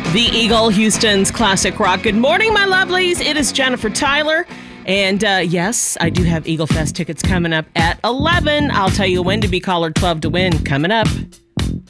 The Eagle, Houston's classic rock. Good morning, my lovelies. It is Jennifer Tyler. And yes, I do have Eagle Fest tickets coming up at 11. I'll tell you when to be caller 12 to win coming up.